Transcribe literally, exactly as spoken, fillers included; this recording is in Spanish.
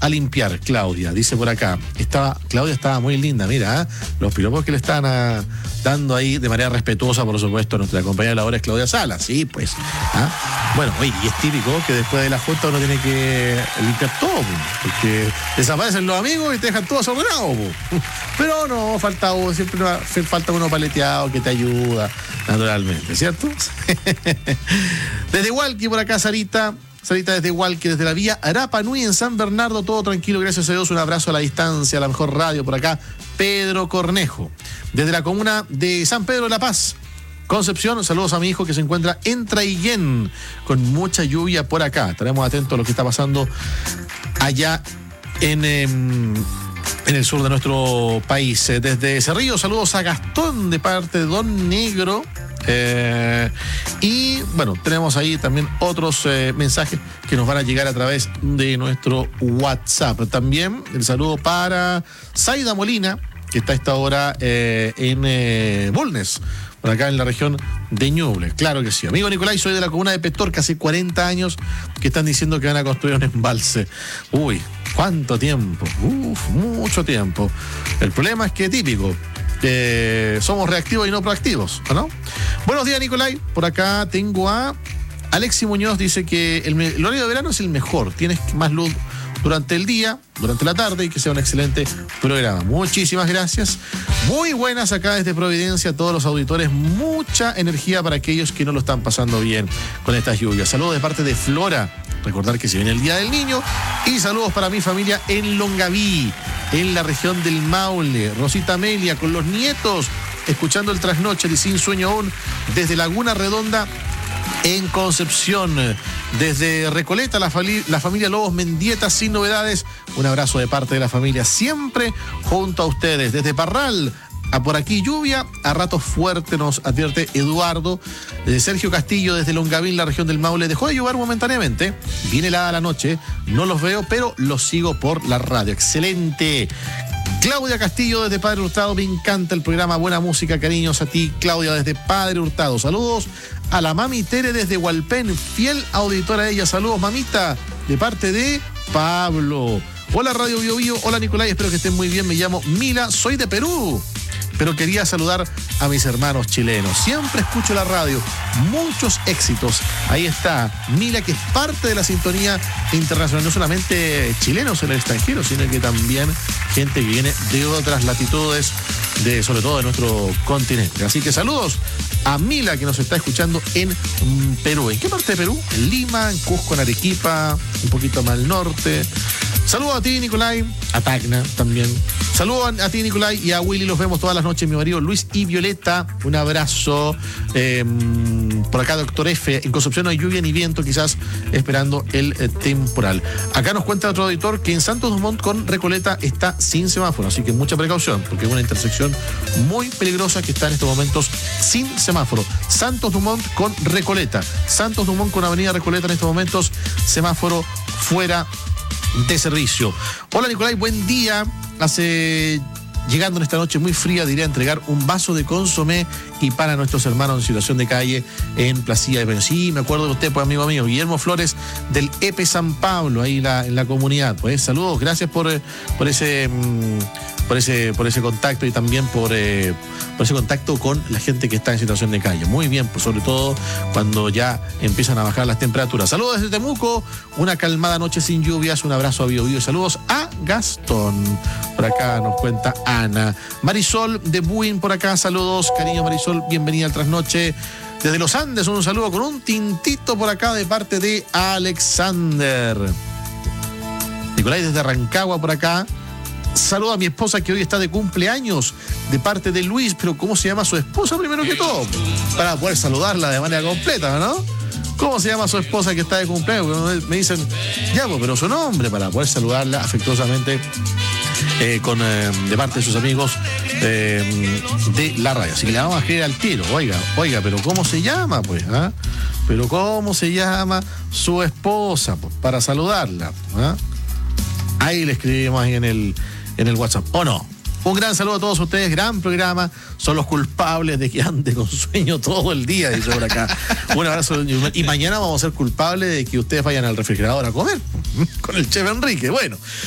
a limpiar, Claudia, dice por acá. Estaba, Claudia estaba muy linda, mira, ¿eh? Los piropos que le están a, dando ahí de manera respetuosa, por supuesto, a nuestra compañera de labores Claudia Sala, sí, pues. ¿Ah? Bueno, oye, y es típico que después de la junta uno tiene que limpiar todo, porque desaparecen los amigos y te dejan todo desordenado. Pero no, falta, siempre falta uno paleteado que te ayuda, naturalmente, ¿cierto? Desde Hualqui, por acá, Sarita. Sarita desde Hualqui, desde la vía Arapa Nui en San Bernardo, todo tranquilo, gracias a Dios, un abrazo a la distancia, a la mejor radio por acá, Pedro Cornejo. Desde la comuna de San Pedro de la Paz, Concepción, saludos a mi hijo que se encuentra en Traillén, con mucha lluvia por acá. Estaremos atentos a lo que está pasando allá en, eh, en el sur de nuestro país. Desde Cerrillo, saludos a Gastón de parte de Don Negro. Eh, y bueno, tenemos ahí también otros eh, mensajes que nos van a llegar a través de nuestro WhatsApp. También el saludo para Zaida Molina, que está a esta hora eh, en eh, Bulnes, por acá en la región de Ñuble. Claro que sí. Amigo Nicolai, soy de la comuna de Petorca, hace cuarenta años que están diciendo que van a construir un embalse. Uy, ¿cuánto tiempo? Uf, mucho tiempo. El problema es que típico. Eh, somos reactivos y no proactivos, ¿no? Buenos días, Nicolai. Por acá tengo a Alexi Muñoz, dice que el, el horario de verano es el mejor. Tienes más luz durante el día, durante la tarde, y que sea un excelente programa. Muchísimas gracias. Muy buenas acá desde Providencia a todos los auditores. Mucha energía para aquellos que no lo están pasando bien con estas lluvias. Saludos de parte de Flora. Recordar que se viene el Día del Niño. Y saludos para mi familia en Longaví, en la región del Maule. Rosita Amelia con los nietos, escuchando el trasnoche de Sin Sueño Aún desde Laguna Redonda en Concepción. Desde Recoleta, la, fali- la familia Lobos Mendieta, sin novedades. Un abrazo de parte de la familia, siempre junto a ustedes. Desde Parral, a por aquí lluvia, a ratos fuerte, nos advierte Eduardo. De Sergio Castillo, desde Longaví, la región del Maule, dejó de llover momentáneamente. Viene helada la noche, no los veo, pero los sigo por la radio. Excelente. Claudia Castillo desde Padre Hurtado, me encanta el programa, buena música, cariños a ti, Claudia, desde Padre Hurtado. Saludos a la mami Tere desde Hualpén, fiel auditora a ella. Saludos, mamita, de parte de Pablo. Hola Radio Bio Bio, hola Nicolai, espero que estén muy bien. Me llamo Mila, soy de Perú, pero quería saludar a mis hermanos chilenos. Siempre escucho la radio, muchos éxitos. Ahí está Mila, que es parte de la sintonía internacional, no solamente chilenos en el extranjero, sino que también gente que viene de otras latitudes, de, sobre todo de nuestro continente. Así que saludos a Mila, que nos está escuchando en mm, Perú. ¿En qué parte de Perú? En Lima, en Cusco, en Arequipa, un poquito más al norte. Saludos a ti, Nicolai, a Tacna también. Saludos a ti, Nicolai, y a Willy. Los vemos todas las noches, mi marido Luis y Violeta. Un abrazo. Eh, por acá, doctor F. En Concepción no hay lluvia ni viento, quizás esperando el eh, temporal. Acá nos cuenta otro auditor que en Santos Dumont con Recoleta está sin semáforo, así que mucha precaución, porque es una intersección muy peligrosa que está en estos momentos sin semáforo. Santos Dumont con Recoleta. Santos Dumont con Avenida Recoleta en estos momentos, semáforo fuera de servicio. Hola Nicolai, buen día. Hace, llegando en esta noche muy fría, diré a entregar un vaso de consomé y para nuestros hermanos en situación de calle en Placilla de Peña. Sí, me acuerdo de usted, pues amigo mío, Guillermo Flores del E P E San Pablo, ahí la, en la comunidad. Pues saludos, gracias por, por ese por ese por ese contacto y también por, eh, por ese contacto con la gente que está en situación de calle. Muy bien, pues sobre todo cuando ya empiezan a bajar las temperaturas. Saludos desde Temuco, una calmada noche sin lluvias, un abrazo a Bio Bio. Saludos a Gastón. Por acá nos cuenta Ana. Marisol de Buin por acá, saludos, cariño Marisol, bienvenida al trasnoche. Desde los Andes, un saludo con un tintito por acá de parte de Alexander. Nicolai desde Rancagua por acá. Saludo a mi esposa que hoy está de cumpleaños de parte de Luis, pero ¿cómo se llama su esposa primero que todo? Para poder saludarla de manera completa, ¿no? ¿Cómo se llama su esposa que está de cumpleaños? Porque me dicen, ya, pero su nombre, para poder saludarla afectuosamente eh, con, eh, de parte de sus amigos eh, de la radio. Así que le vamos a escribir al tiro, oiga, oiga, pero ¿cómo se llama, pues? ¿Ah? Pero ¿cómo se llama su esposa, pues, para saludarla? ¿Ah? Ahí le escribimos ahí en el, en el WhatsApp, ¿o no? Un gran saludo a todos ustedes, gran programa. Son los culpables de que ande con sueño todo el día, dice por acá. Un abrazo. Y mañana vamos a ser culpables de que ustedes vayan al refrigerador a comer con el chef Enrique. Bueno.